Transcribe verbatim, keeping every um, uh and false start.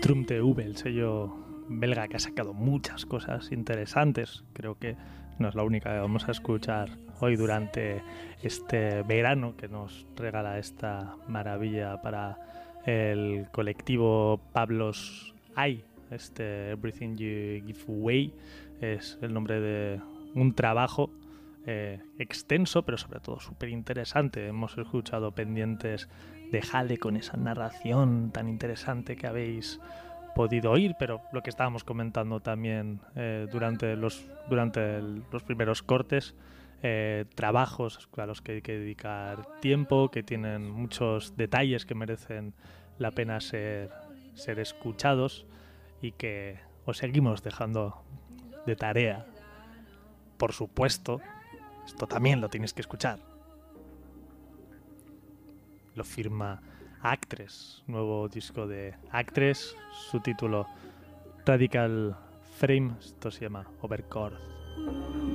Trum T V, el sello belga que ha sacado muchas cosas interesantes. Creo que no es la única que vamos a escuchar hoy durante este verano que nos regala esta maravilla para el colectivo Pablos Ay. Este Everything You Give Away es el nombre de un trabajo eh, extenso, pero sobre todo súper interesante. Hemos escuchado Pendientes de Jade con esa narración tan interesante que habéis podido oír, pero lo que estábamos comentando también eh, durante los durante el, los primeros cortes, eh, trabajos a los que hay que dedicar tiempo, que tienen muchos detalles que merecen la pena ser, ser escuchados y que os seguimos dejando de tarea. Por supuesto, esto también lo tienes que escuchar. Lo firma Actres, nuevo disco de Actres, su título Radical Frame, esto se llama Overcore.